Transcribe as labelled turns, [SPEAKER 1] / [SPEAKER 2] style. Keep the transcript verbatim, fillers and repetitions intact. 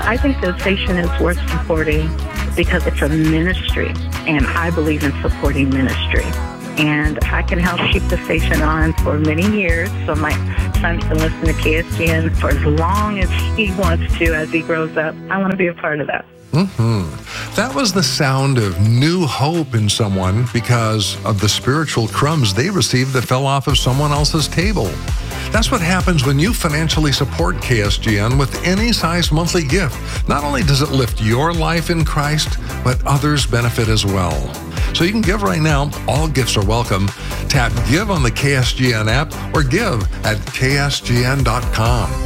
[SPEAKER 1] I think the station is worth supporting because it's a ministry, and I believe in supporting ministry. And I can help keep the station on for many years, so my son can listen to K S G N for as long as he wants to as he grows up. I want to be a part of that.
[SPEAKER 2] Mm-hmm. That was the sound of new hope in someone because of the spiritual crumbs they received that fell off of someone else's table. That's what happens when you financially support K S G N with any size monthly gift. Not only does it lift your life in Christ, but others benefit as well. So you can give right now. All gifts are welcome. Tap Give on the K S G N app or give at K S G N dot com.